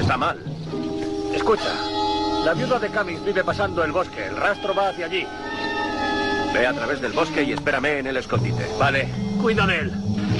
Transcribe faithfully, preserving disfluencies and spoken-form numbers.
está mal. Escucha, la viuda de Cummings vive pasando el bosque. El rastro va hacia allí. Ve a través del bosque y espérame en el escondite. Vale, cuida de él.